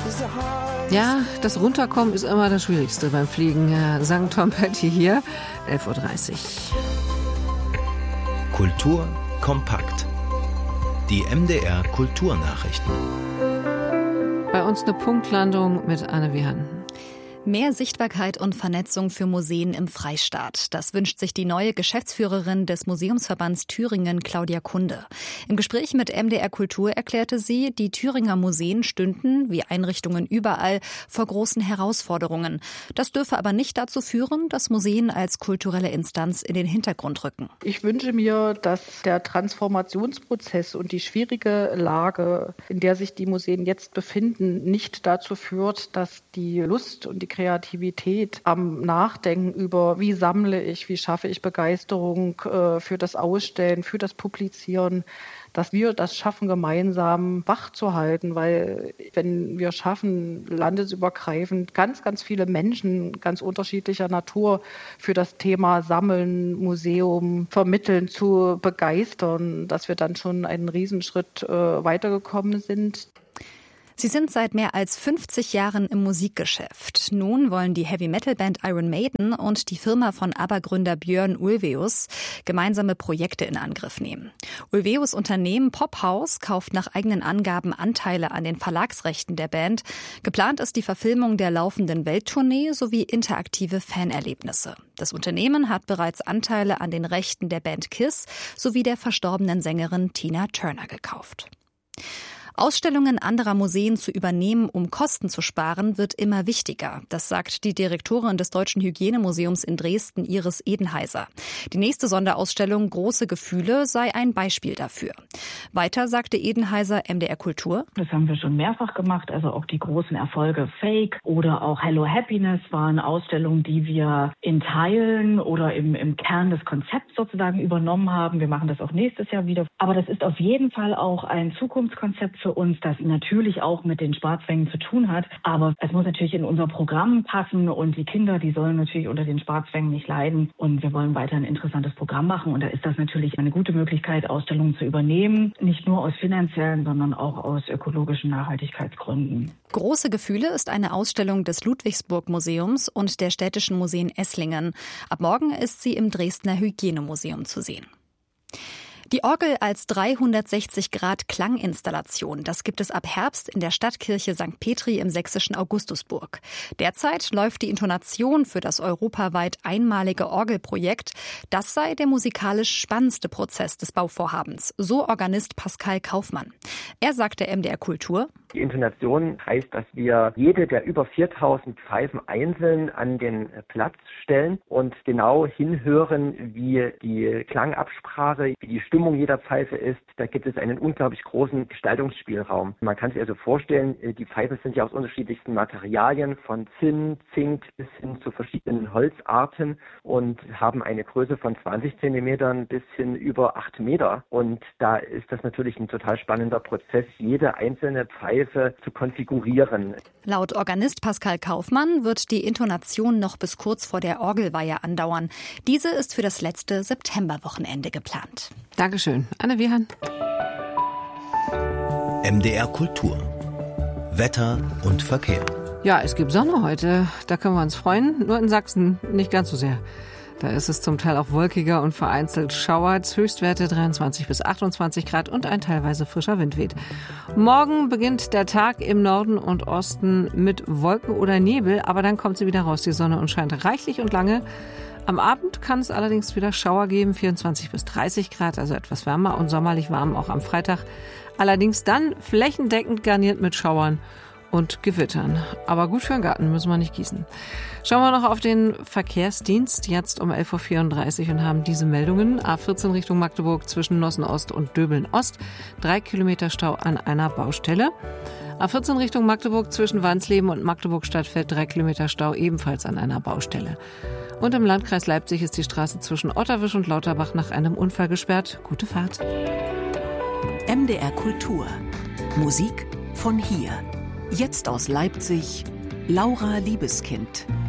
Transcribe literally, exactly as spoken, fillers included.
Ja, das Runterkommen ist immer das Schwierigste beim Fliegen. Sankt Tom Petty hier, elf Uhr dreißig. Kultur kompakt. Die M D R Kulturnachrichten. Bei uns eine Punktlandung mit Anne Wiehan. Mehr Sichtbarkeit und Vernetzung für Museen im Freistaat. Das wünscht sich die neue Geschäftsführerin des Museumsverbands Thüringen, Claudia Kunde. Im Gespräch mit M D R Kultur erklärte sie, die Thüringer Museen stünden, wie Einrichtungen überall, vor großen Herausforderungen. Das dürfe aber nicht dazu führen, dass Museen als kulturelle Instanz in den Hintergrund rücken. Ich wünsche mir, dass der Transformationsprozess und die schwierige Lage, in der sich die Museen jetzt befinden, nicht dazu führt, dass die Lust und die Kreativität am Nachdenken über, wie sammle ich, wie schaffe ich Begeisterung äh, für das Ausstellen, für das Publizieren, dass wir das schaffen, gemeinsam wach zu halten, weil wenn wir schaffen, landesübergreifend ganz, ganz viele Menschen ganz unterschiedlicher Natur für das Thema Sammeln, Museum, Vermitteln zu begeistern, dass wir dann schon einen Riesenschritt äh, weitergekommen sind. Sie sind seit mehr als fünfzig Jahren im Musikgeschäft. Nun wollen die Heavy-Metal-Band Iron Maiden und die Firma von ABBA-Gründer Björn Ulvaeus gemeinsame Projekte in Angriff nehmen. Ulvaeus Unternehmen Pophaus kauft nach eigenen Angaben Anteile an den Verlagsrechten der Band. Geplant ist die Verfilmung der laufenden Welttournee sowie interaktive Fanerlebnisse. Das Unternehmen hat bereits Anteile an den Rechten der Band Kiss sowie der verstorbenen Sängerin Tina Turner gekauft. Ausstellungen anderer Museen zu übernehmen, um Kosten zu sparen, wird immer wichtiger. Das sagt die Direktorin des Deutschen Hygienemuseums in Dresden, Iris Edenheiser. Die nächste Sonderausstellung Große Gefühle sei ein Beispiel dafür. Weiter sagte Edenheiser M D R Kultur. Das haben wir schon mehrfach gemacht, also auch die großen Erfolge Fake oder auch Hello Happiness waren Ausstellungen, die wir in Teilen oder im, im Kern des Konzepts sozusagen übernommen haben. Wir machen das auch nächstes Jahr wieder. Aber das ist auf jeden Fall auch ein Zukunftskonzept für uns, das natürlich auch mit den Sparzwängen zu tun hat. Aber es muss natürlich in unser Programm passen und die Kinder, die sollen natürlich unter den Sparzwängen nicht leiden. Und wir wollen weiter ein interessantes Programm machen. Und da ist das natürlich eine gute Möglichkeit, Ausstellungen zu übernehmen. Nicht nur aus finanziellen, sondern auch aus ökologischen Nachhaltigkeitsgründen. Große Gefühle ist eine Ausstellung des Ludwigsburg-Museums und der Städtischen Museen Esslingen. Ab morgen ist sie im Dresdner Hygienemuseum zu sehen. Die Orgel als dreihundertsechzig Grad Klanginstallation, das gibt es ab Herbst in der Stadtkirche Sankt Petri im sächsischen Augustusburg. Derzeit läuft die Intonation für das europaweit einmalige Orgelprojekt. Das sei der musikalisch spannendste Prozess des Bauvorhabens, so Organist Pascal Kaufmann. Er sagte M D R Kultur: Die Intonation heißt, dass wir jede der über viertausend Pfeifen einzeln an den Platz stellen und genau hinhören, wie die Klangabsprache, wie die Stimmung jeder Pfeife ist. Da gibt es einen unglaublich großen Gestaltungsspielraum. Man kann sich also vorstellen, die Pfeifen sind ja aus unterschiedlichsten Materialien, von Zinn, Zink bis hin zu verschiedenen Holzarten und haben eine Größe von zwanzig Zentimetern bis hin über acht Meter. Und da ist das natürlich ein total spannender Prozess, jede einzelne Pfeife zu konfigurieren. Laut Organist Pascal Kaufmann wird die Intonation noch bis kurz vor der Orgelweihe andauern. Diese ist für das letzte Septemberwochenende geplant. Dankeschön. Anne Wiehan. M D R Kultur. Wetter und Verkehr. Ja, es gibt Sonne heute. Da können wir uns freuen. Nur in Sachsen nicht ganz so sehr. Da ist es zum Teil auch wolkiger und vereinzelt schauert. Höchstwerte dreiundzwanzig bis achtundzwanzig Grad und ein teilweise frischer Wind weht. Morgen beginnt der Tag im Norden und Osten mit Wolken oder Nebel, aber dann kommt sie wieder raus, die Sonne, und scheint reichlich und lange. Am Abend kann es allerdings wieder Schauer geben, vierundzwanzig bis dreißig Grad, also etwas wärmer und sommerlich warm auch am Freitag. Allerdings dann flächendeckend garniert mit Schauern und Gewittern. Aber gut für den Garten, müssen wir nicht gießen. Schauen wir noch auf den Verkehrsdienst, jetzt um elf Uhr vierunddreißig, und haben diese Meldungen. A vierzehn Richtung Magdeburg zwischen Nossen Ost und Döbeln Ost. Drei Kilometer Stau an einer Baustelle. A vierzehn Richtung Magdeburg zwischen Wansleben und Magdeburg Stadtfeld. Drei Kilometer Stau ebenfalls an einer Baustelle. Und im Landkreis Leipzig ist die Straße zwischen Otterwisch und Lauterbach nach einem Unfall gesperrt. Gute Fahrt. M D R Kultur. Musik von hier. Jetzt aus Leipzig, Laura Liebeskind.